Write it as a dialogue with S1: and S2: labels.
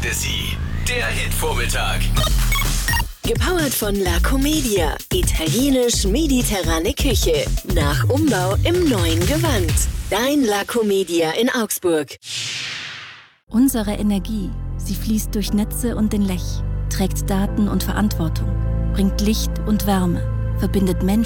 S1: Fantasy, der Hitvormittag.
S2: Gepowert von La Comedia. Italienisch-mediterrane Küche. Nach Umbau im neuen Gewand. Dein La Comedia in Augsburg.
S3: Unsere Energie, sie fließt durch Netze und den Lech, trägt Daten und Verantwortung, bringt Licht und Wärme, verbindet Menschen